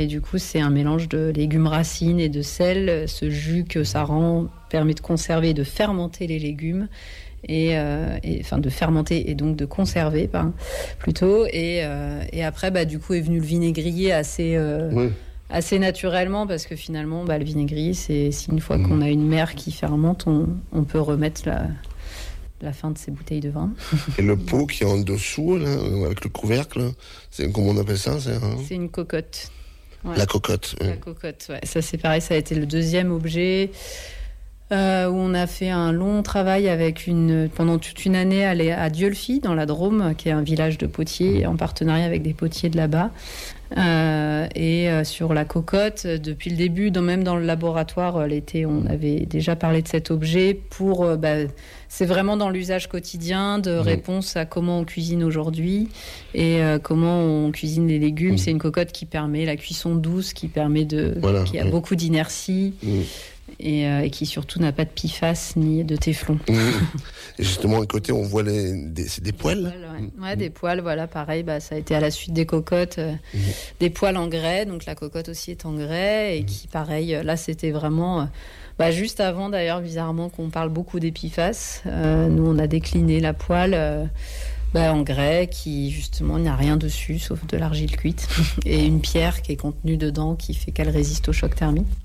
Et du coup, c'est un mélange de légumes racines et de sel. Ce jus que ça rend permet de conserver et de fermenter les légumes. Enfin de fermenter et donc de conserver plutôt. Et après, du coup, est venu le vinaigrier assez naturellement, parce que finalement, le vinaigrier, c'est une fois qu'on a une mer qui fermente, on peut remettre la fin de ces bouteilles de vin. Et le pot qui est en dessous, là, avec le couvercle, comment on appelle ça? C'est une cocotte. Ouais. La cocotte. La cocotte, ouais. Ça, c'est pareil, ça a été le deuxième objet où on a fait un long travail pendant toute une année à Dieulfi, dans la Drôme, qui est un village de potiers, en partenariat avec des potiers de là-bas. Sur la cocotte, depuis le début, même dans le laboratoire, l'été, on avait déjà parlé de cet objet c'est vraiment dans l'usage quotidien de réponse à comment on cuisine aujourd'hui et comment on cuisine les légumes. C'est une cocotte qui permet la cuisson douce, qui a beaucoup d'inertie. Et qui surtout n'a pas de PFAS ni de téflon. Et justement, à côté, on voit c'est des poêles. Des poêles, voilà, pareil, ça a été à la suite des cocottes, des poêles en grès, donc la cocotte aussi est en grès, et qui, pareil, là, c'était vraiment... juste avant, d'ailleurs, bizarrement, qu'on parle beaucoup des PFAS, nous, on a décliné la poêle... en grès, qui justement n'a rien dessus sauf de l'argile cuite et une pierre qui est contenue dedans qui fait qu'elle résiste au choc thermique.